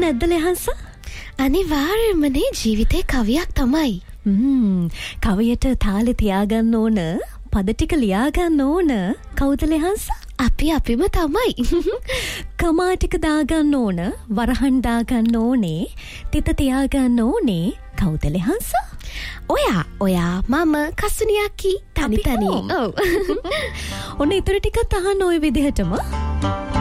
නැද්ද ලෙහන්ස? අනිවාර්යයෙන්මනේ ජීවිතේ කවියක් තමයි. කවියට තාලෙ තියාගන්න ඕන, පද ටික ලියාගන්න ඕන. කවුද ලෙහන්ස? අපිම තමයි. කමා ටික දාගන්න ඕන, වරහන් දාගන්න ඕනේ, තිත තියාගන්න ඕනේ. කවුද ලෙහන්ස? ඔයා මම කසුනියක්කි තනි. ඔව්. ඔන්න ඉතුරු ටිකත් අහන්න ওই විදිහටම.